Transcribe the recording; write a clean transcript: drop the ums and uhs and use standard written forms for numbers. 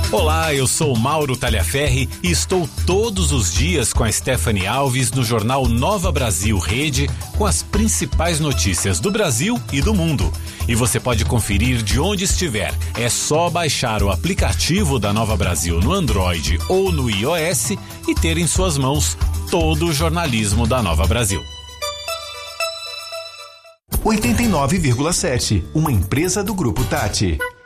Olá, eu sou Mauro Talhaferri e estou todos os dias com a Stephanie Alves no jornal Nova Brasil Rede com as principais notícias do Brasil e do mundo. E você pode conferir de onde estiver. É só baixar o aplicativo da Nova Brasil no Android ou no iOS e ter em suas mãos todo o jornalismo da Nova Brasil. 89,7, uma empresa do Grupo Tati.